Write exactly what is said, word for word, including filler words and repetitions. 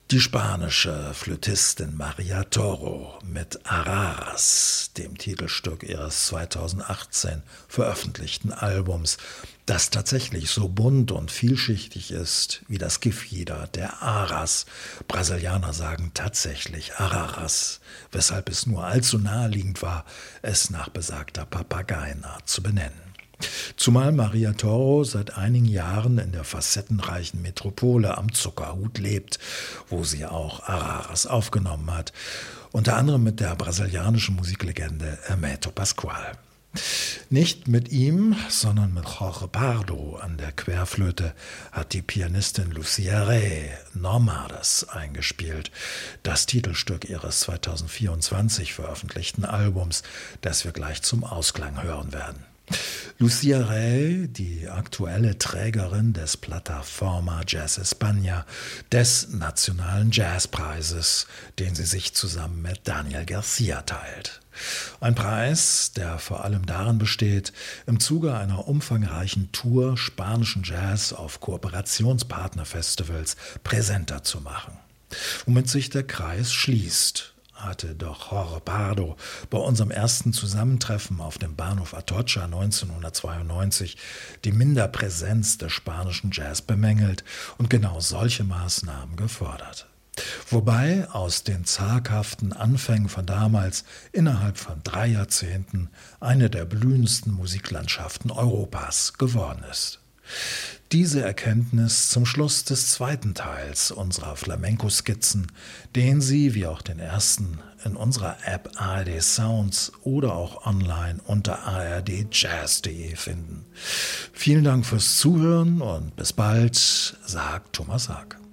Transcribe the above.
Die spanische Flötistin Maria Toro mit Araras, dem Titelstück ihres zweitausendachtzehn veröffentlichten Albums, das tatsächlich so bunt und vielschichtig ist wie das Gefieder der Aras. Brasilianer sagen tatsächlich Araras, weshalb es nur allzu naheliegend war, es nach besagter Papageienart zu benennen. Zumal Maria Toro seit einigen Jahren in der facettenreichen Metropole am Zuckerhut lebt, wo sie auch Araras aufgenommen hat, unter anderem mit der brasilianischen Musiklegende Hermeto Pascoal. Nicht mit ihm, sondern mit Jorge Pardo an der Querflöte hat die Pianistin Lucia Rey Nomades eingespielt, das Titelstück ihres zweitausendvierundzwanzig veröffentlichten Albums, das wir gleich zum Ausklang hören werden. Lucia Rey, die aktuelle Trägerin des Plataforma Jazz España, des Nationalen Jazzpreises, den sie sich zusammen mit Daniel Garcia teilt. Ein Preis, der vor allem darin besteht, im Zuge einer umfangreichen Tour spanischen Jazz auf Kooperationspartnerfestivals präsenter zu machen. Womit sich der Kreis schließt, hatte doch Jorge Pardo bei unserem ersten Zusammentreffen auf dem Bahnhof Atocha neunzehnhundertzweiundneunzig die Minderpräsenz des spanischen Jazz bemängelt und genau solche Maßnahmen gefordert. Wobei aus den zaghaften Anfängen von damals innerhalb von drei Jahrzehnten eine der blühendsten Musiklandschaften Europas geworden ist. Diese Erkenntnis zum Schluss des zweiten Teils unserer Flamenco-Skizzen, den Sie, wie auch den ersten, in unserer App A R D Sounds oder auch online unter a r d jazz punkt de finden. Vielen Dank fürs Zuhören und bis bald, sagt Thomas Haag.